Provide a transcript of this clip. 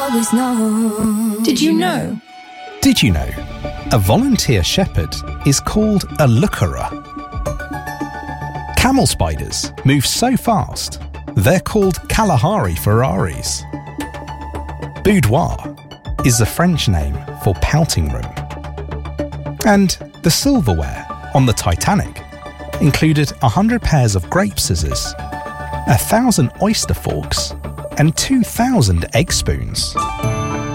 Always know. Did you know? Did you know a volunteer shepherd is called a lookerer? Camel spiders move so fast, they're called Kalahari Ferraris. Boudoir is the French name for pouting room. And the silverware on the Titanic included 100 pairs of grape scissors, 1,000 oyster forks, and 2,000 egg spoons.